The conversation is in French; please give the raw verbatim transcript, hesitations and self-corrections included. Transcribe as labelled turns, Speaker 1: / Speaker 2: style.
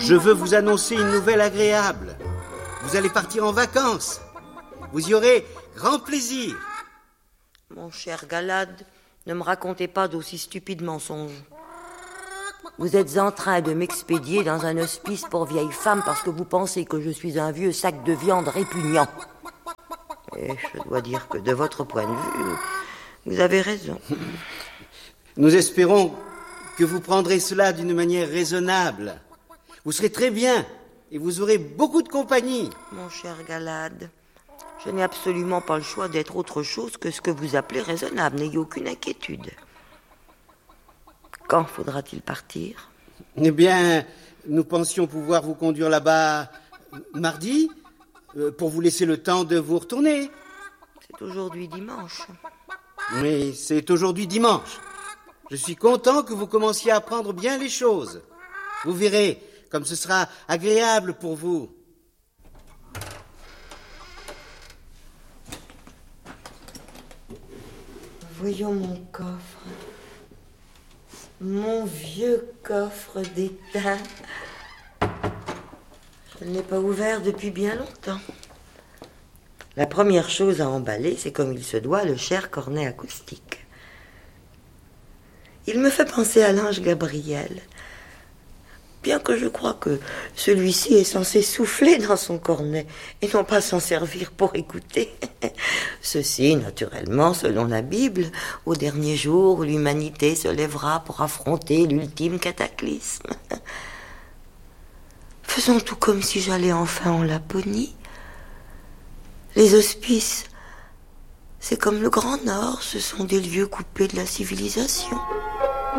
Speaker 1: Je veux vous annoncer une nouvelle agréable. Vous allez partir en vacances. Vous y aurez grand plaisir.
Speaker 2: Mon cher Galad, ne me racontez pas d'aussi stupides mensonges. Vous êtes en train de m'expédier dans un hospice pour vieilles femmes parce que vous pensez que je suis un vieux sac de viande répugnant. Et je dois dire que de votre point de vue, vous avez raison.
Speaker 1: Nous espérons que vous prendrez cela d'une manière raisonnable. Vous serez très bien et vous aurez beaucoup de compagnie.
Speaker 2: Mon cher Galad, je n'ai absolument pas le choix d'être autre chose que ce que vous appelez raisonnable. N'ayez aucune inquiétude. Quand faudra-t-il partir?
Speaker 1: Eh bien, nous pensions pouvoir vous conduire là-bas mardi, euh, pour vous laisser le temps de vous retourner.
Speaker 2: C'est aujourd'hui dimanche.
Speaker 1: Oui, c'est aujourd'hui dimanche. Je suis content que vous commenciez à apprendre bien les choses. Vous verrez comme ce sera agréable pour vous.
Speaker 2: Voyons mon coffre. Mon vieux coffre d'étain. Je ne l'ai pas ouvert depuis bien longtemps. La première chose à emballer, c'est comme il se doit le cher cornet acoustique. Il me fait penser à l'ange Gabriel. Bien que je crois que celui-ci est censé souffler dans son cornet et non pas s'en servir pour écouter. Ceci, naturellement, selon la Bible, au dernier jour où l'humanité se lèvera pour affronter l'ultime cataclysme. Faisons tout comme si j'allais enfin en Laponie. Les hospices, c'est comme le Grand Nord, ce sont des lieux coupés de la civilisation.